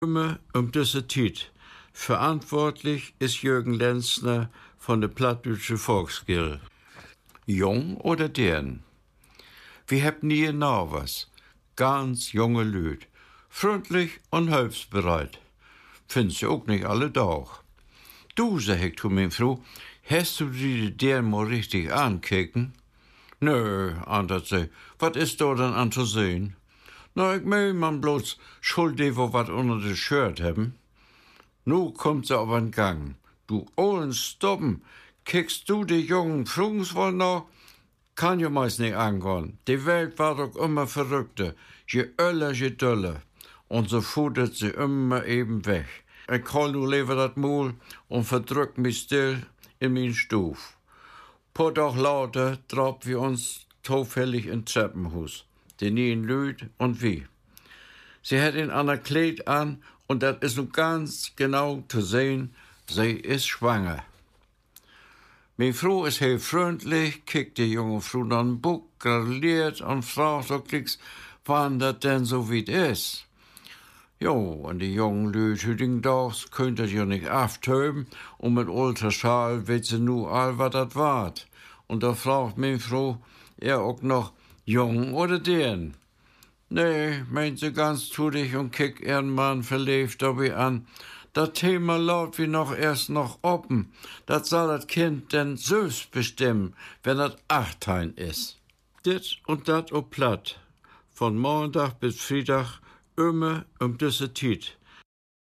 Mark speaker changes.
Speaker 1: Immer diese Zeit. Verantwortlich ist Jürgen Lenzner von der Plattdeutsche Volksgilde. Jung oder deren? Wir haben nie genau was. Ganz junge Lüd. Freundlich und hilfsbereit. Findest du auch nicht alle Tag. Du, sag ich zu mir Frau, hast du die deren mal richtig ankicken? Nö, antwortet sie, was ist da denn an zu sehen? Na, ich mein man bloß schuldig wo wat unter de Shirt haben. Nu kommt sie auf den Gang. Du ollen Stoppen, kickst du die jungen Frugens wohl noch? Kann ja meist nicht angehen. Die Welt war doch immer verrückter. Je öller, je döller. Und so futtert sie immer eben weg. Ich hol nu lieber dat Maul und verdrück mich still in min Stuf. Paar Tag later traub wir uns zufällig in Treppenhaus. Die nien Lüd und wie. Sie hat ein ander Kleid an und das ist nun ganz genau zu sehen, sie ist schwanger. Meine Frau ist heel freundlich, kickt die junge Frau dann ein Buch, gratuliert und fragt so klicks, wann das denn so weit ist. Jo, und die jungen Lüd hütigendags könnt ihr ja nicht auftöben und mit Ultraschall weet sie nu all, was das wart. Und da fragt meine Frau, auch noch, jung oder den? Nee, meint sie ganz tutig und kickt ihren Mann verlebt dabei an. Das Thema laut wie noch erst noch offen. Das soll das Kind denn selbst bestimmen, wenn das 18 ist. Dit und dat ob platt. Von Montag bis Freitag immer diese Zeit.